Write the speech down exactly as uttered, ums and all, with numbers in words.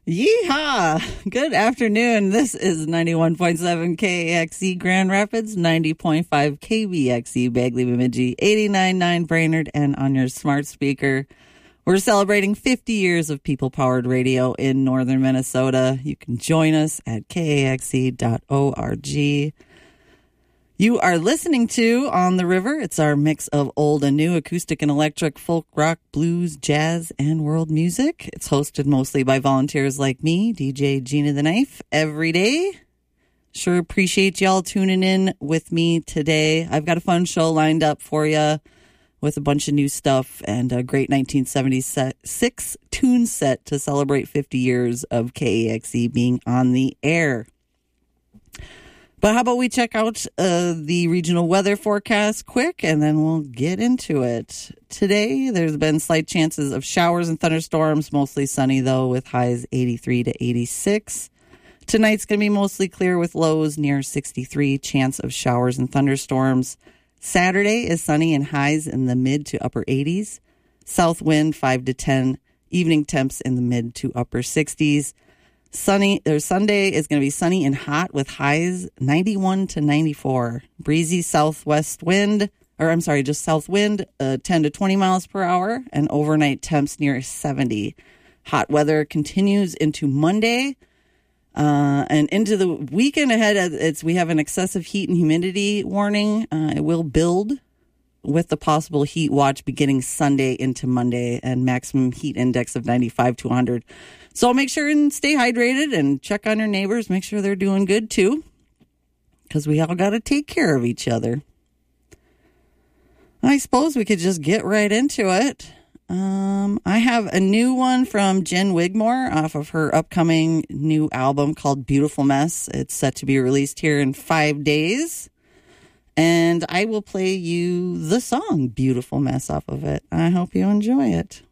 Yeehaw! Good afternoon. This is ninety-one point seven K A X E Grand Rapids, ninety point five K B X E Bagley Bemidji, eighty-nine point nine Brainerd, and on your smart speaker. We're celebrating fifty years of people-powered radio in northern Minnesota. You can join us at K A X E dot org. You are listening to On the River. It's our mix of old and new acoustic and electric, folk, rock, blues, jazz, and world music. It's hosted mostly by volunteers like me, D J Gina the Knife, every day. Sure appreciate y'all tuning in with me today. I've got a fun show lined up for you with a bunch of new stuff and a great nineteen seventy-six tune set to celebrate fifty years of K A X E being on the air. But how about we check out uh, the regional weather forecast quick, and then we'll get into it. Today, there's been slight chances of showers and thunderstorms, mostly sunny, though, with highs eighty-three to eighty-six. Tonight's going to be mostly clear with lows near sixty-three, chance of showers and thunderstorms. Saturday is sunny and highs in the mid to upper eighties. South wind five to ten, evening temps in the mid to upper sixties. Sunny or Sunday is going to be sunny and hot with highs ninety-one to ninety-four. Breezy southwest wind, or I'm sorry, just south wind, uh, ten to twenty miles per hour, and overnight temps near seventy. Hot weather continues into Monday uh, and into the weekend ahead. It's we have an excessive heat and humidity warning. Uh, it will build with the possible heat watch beginning Sunday into Monday, and maximum heat index of ninety-five to one hundred. So make sure and stay hydrated and check on your neighbors. Make sure they're doing good, too, because we all got to take care of each other. I suppose we could just get right into it. Um, I have a new one from Jen Wigmore off of her upcoming new album called Beautiful Mess. It's set to be released here in five days. And I will play you the song Beautiful Mess off of it. I hope you enjoy it.